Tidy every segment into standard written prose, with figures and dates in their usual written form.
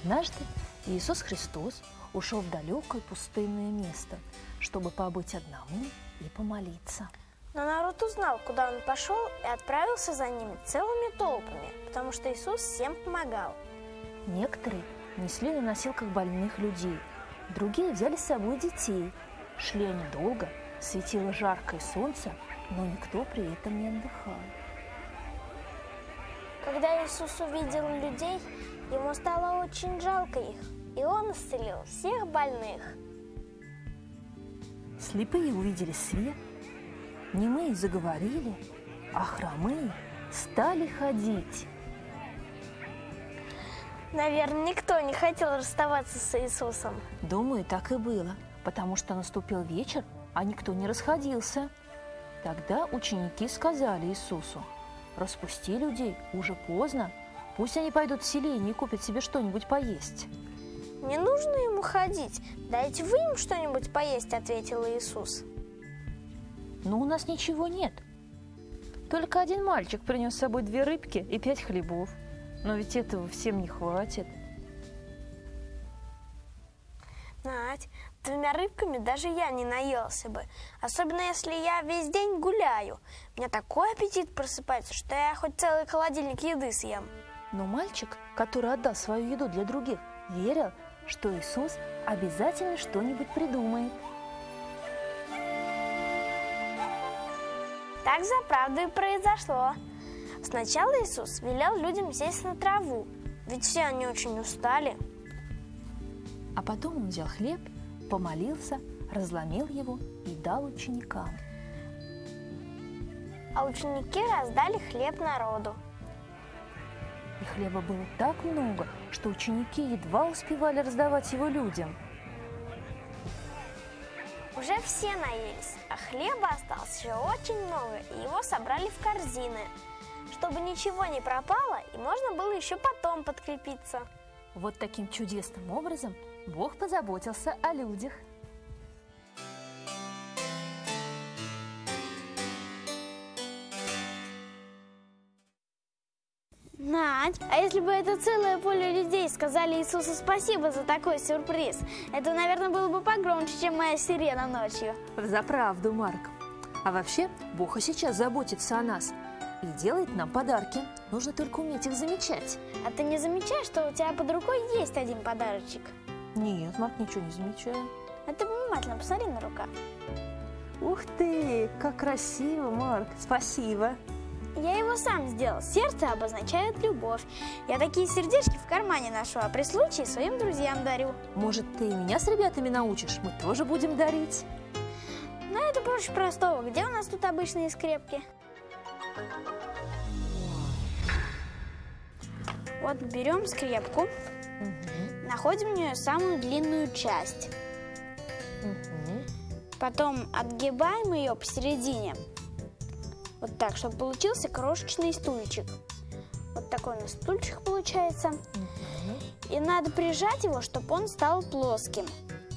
Однажды Иисус Христос ушел в далекое пустынное место, чтобы побыть одному и помолиться. Но народ узнал, куда он пошел, и отправился за ними целыми толпами, потому что Иисус всем помогал. Некоторые несли на носилках больных людей, другие взяли с собой детей. Шли они долго, светило жаркое солнце, но никто при этом не отдыхал. Когда Иисус увидел людей, ему стало очень жалко их, и он исцелил всех больных. Слепые увидели свет, немые заговорили, а хромые стали ходить. Наверное, никто не хотел расставаться с Иисусом. Думаю, так и было, потому что наступил вечер, а никто не расходился. Тогда ученики сказали Иисусу: «Распусти людей, уже поздно, пусть они пойдут в селение и купят себе что-нибудь поесть». «Не нужно ему ходить, дайте вы им что-нибудь поесть», — ответил Иисус. «Но у нас ничего нет. Только один мальчик принес с собой 2 рыбки и 5 хлебов. Но ведь этого всем не хватит». Надь, 2 рыбками даже я не наелся бы. Особенно, если я весь день гуляю. У меня такой аппетит просыпается, что я хоть целый холодильник еды съем. Но мальчик, который отдал свою еду для других, верил, что Иисус обязательно что-нибудь придумает. Так за правду и произошло. Сначала Иисус велел людям сесть на траву, ведь все они очень устали. А потом он взял хлеб, помолился, разломил его и дал ученикам. А ученики раздали хлеб народу. И хлеба было так много, что ученики едва успевали раздавать его людям. Уже все наелись, а хлеба осталось еще очень много, и его собрали в корзины, чтобы ничего не пропало, и можно было еще потом подкрепиться. Вот таким чудесным образом Бог позаботился о людях. Надь, а если бы это целое поле людей сказали Иисусу спасибо за такой сюрприз, это, наверное, было бы погромче, чем моя сирена ночью. Взаправду, Марк. А вообще, Бог и сейчас заботится о нас и делает нам подарки. Нужно только уметь их замечать. А ты не замечаешь, что у тебя под рукой есть один подарочек? Нет, Марк, ничего не замечаю. А ты внимательно посмотри на рукав. Ух ты, как красиво, Марк. Спасибо. Я его сам сделал. Сердце обозначает любовь. Я такие сердечки в кармане ношу, а при случае своим друзьям дарю. Может, ты и меня с ребятами научишь? Мы тоже будем дарить. Но это проще простого. Где у нас тут обычные скрепки? Вот берем скрепку, находим в нее самую длинную часть. Потом отгибаем ее посередине. Вот так, чтобы получился крошечный стульчик. Вот такой у нас стульчик получается. И надо прижать его, чтобы он стал плоским.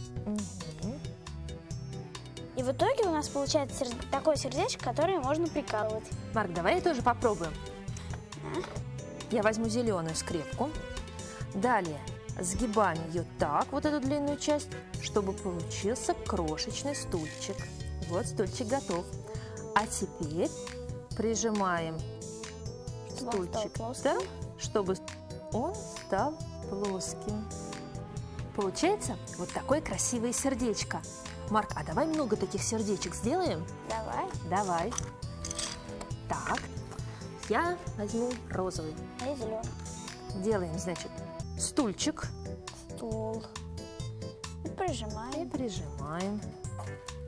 И в итоге у нас получается такое сердечко, которое можно прикалывать. Марк, давай я тоже попробуем. Я возьму зеленую скрепку. Далее сгибаем ее так, вот эту длинную часть, чтобы получился крошечный стульчик. Вот стульчик готов. А теперь прижимаем стульчик так, чтобы он стал плоским. Получается вот такое красивое сердечко. Марк, а давай много таких сердечек сделаем? Давай. Давай. Так, я возьму розовый. А я зеленый. Делаем, значит, стульчик. Стул. И прижимаем. И прижимаем.